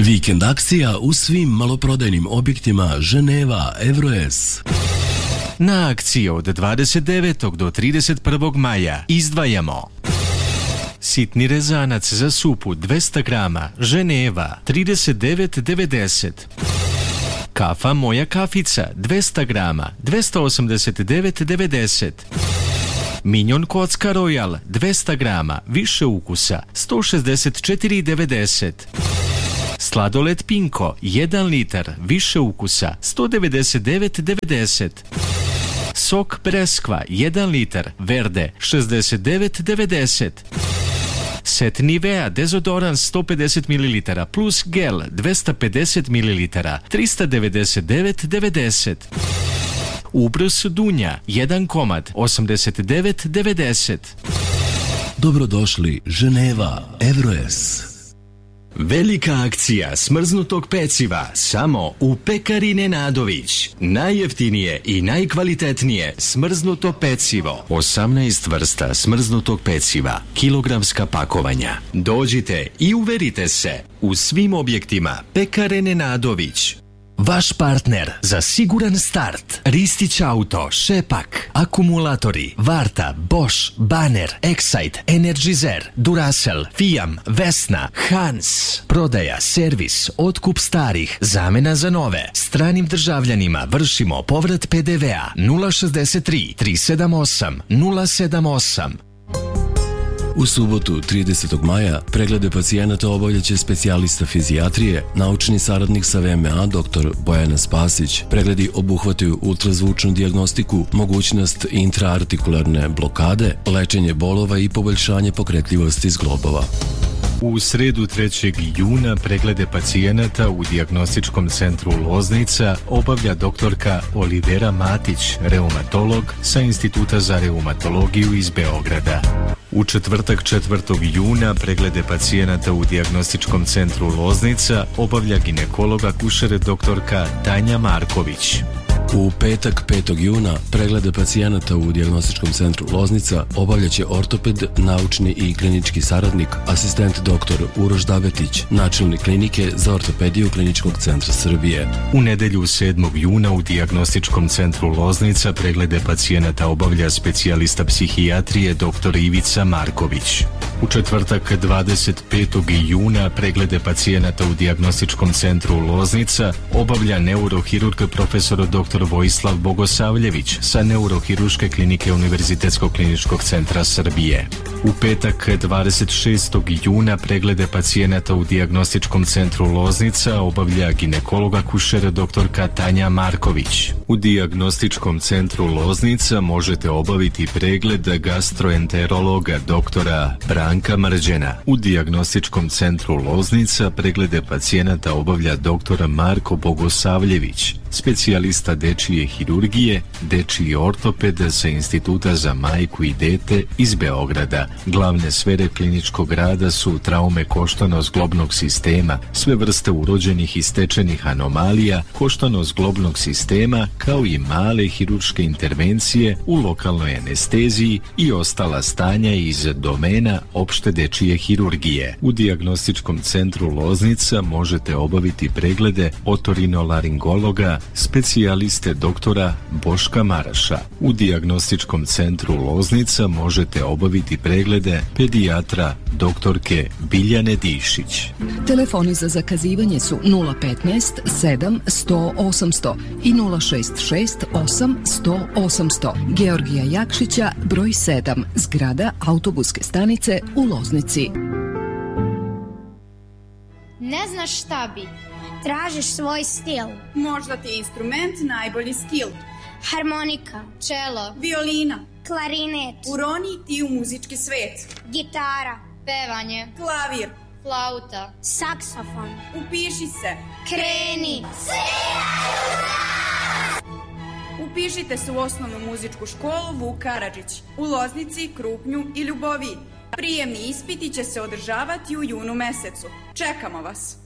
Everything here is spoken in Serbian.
Vikend akcija u svim maloprodajnim objektima Ženeva Evroes. Na akciji od 29. do 31. maja izdvajamo sitni rezanac za supu 200 grama Ženeva 39,90. Kafa Moja kafica 200 grama 289,90. Minjon kocka Royal 200 grama više ukusa 164,90. Sladoled Pinko 1 litar više ukusa 199,90. Sok Breskva 1 litar Verde 69,90. Set Nivea dezodorans 150 ml plus gel 250 ml 399,90. Ubrus Dunja 1 komad 89,90. Dobrodošli Ženeva Evroes. Velika akcija smrznutog peciva samo u Pekari Nenadović. Najjeftinije i najkvalitetnije smrznuto pecivo. 18 vrsta smrznutog peciva, kilogramska pakovanja. Dođite i uverite se u svim objektima Pekare Nenadović. Vaš partner za siguran start. Ristić Auto, Šepak, Akumulatori, Varta, Bosch, Banner, Excite, Energizer, Duracell, Fiam, Vesna, Hans. Prodaja, servis, otkup starih, zamena za nove. Stranim državljanima vršimo povrat PDV-a 063 378 078. U subotu 30. maja preglede pacijenata obavljaće specijalista fizijatrije, naučni saradnik sa VMA dr. Bojana Spasić. Pregledi obuhvataju ultrazvučnu dijagnostiku, mogućnost intraartikularne blokade, lečenje bolova i poboljšanje pokretljivosti zglobova. U sredu 3. juna preglede pacijenata u dijagnostičkom centru Loznica obavlja doktorka Olivera Matić, reumatolog sa Instituta za reumatologiju iz Beograda. U četvrtak 4. juna preglede pacijenata u dijagnostičkom centru Loznica obavlja ginekolog akušer doktorka Tanja Marković. U petak 5. juna preglede pacijenata u dijagnostičkom centru Loznica obavljaće ortoped, naučni i klinički saradnik, asistent dr. Uroš Dabetić, načelnik klinike za ortopediju Kliničkog centra Srbije. U nedelju 7. juna u dijagnostičkom centru Loznica preglede pacijenata obavlja specijalista psihijatrije dr. Ivica Marković. U četvrtak 25. juna preglede pacijenata u dijagnostičkom centru Loznica obavlja neurohirurg profesor dr. Vojislav Bogosavljević sa neurohiruške klinike Univerzitetskog kliničkog centra Srbije. U petak 26. juna preglede pacijenata u dijagnostičkom centru Loznica obavlja ginekolog akušer doktorka Tanja Marković. U dijagnostičkom centru Loznica možete obaviti pregled gastroenterologa doktora Branka Mrđena. U dijagnostičkom centru Loznica preglede pacijenata obavlja doktor Marko Bogosavljević, specijalista dečije hirurgije, dečiji ortoped sa Instituta za majku i dete iz Beograda. Glavne sfere kliničkog rada su traume koštano-zglobnog sistema, sve vrste urođenih i stečenih anomalija koštano-zglobnog sistema, kao i male hirurške intervencije u lokalnoj anesteziji i ostala stanja iz domena opšte dečije hirurgije. U dijagnostičkom centru Loznica možete obaviti preglede otorinolaringologa, specijaliste doktora Boška Maraša. U dijagnostičkom centru Loznica možete obaviti preglede pedijatra doktorke Biljane Dišić. Telefoni za zakazivanje su 015 7 100 800 i 066 8 100 800. Georgija Jakšića, broj 7, zgrada autobuske stanice u Loznici. Ne znaš šta bi? Tražiš svoj stil. Možda ti je instrument najbolji skill. Harmonika, čelo, violina, klarinet. Uroni ti u muzički svet. Gitara, pevanje, klavir, flauta, saksofon. Upiši se. Kreni. Upišite se u osnovnu muzičku školu Vuk Karadžić u Loznici, Krupnju i Ljuboviji. Prijemni ispiti će se održavati u junu mesecu. Čekamo vas.